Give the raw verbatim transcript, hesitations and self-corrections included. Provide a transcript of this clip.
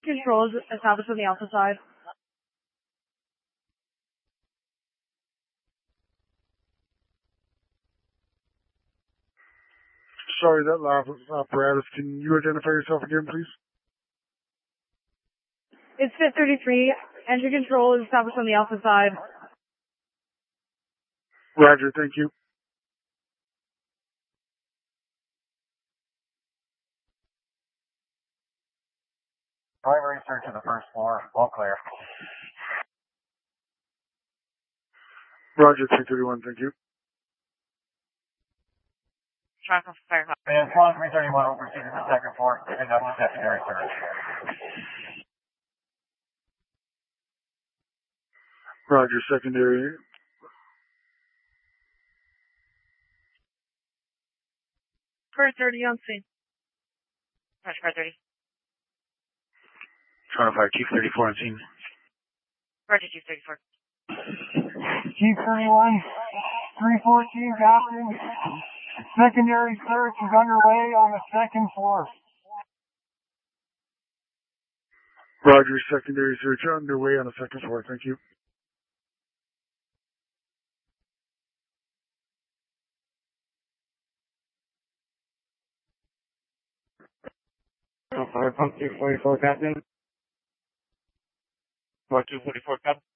Controls established on the alpha side. Sorry, that lab apparatus. Can you identify yourself again, please? It's Fit thirty-three. Entry control is established on the alpha side. Roger, thank you. Primary search of the first floor. All clear. Roger, three thirty-one, thank you. Track of fire. And Swan three thirty-one will proceed to the second floor and conduct a secondary search. Roger, secondary. Car thirty on scene. Roger, car thirty. Toronto Fire, Chief thirty-four on scene. Roger, Chief thirty-four. Chief thirty-one, three fourteen, Captain. Secondary search is underway on the second floor. Roger, secondary search underway on the second floor, thank you. Fire pump two forty-four, Captain. two forty-four, Captain.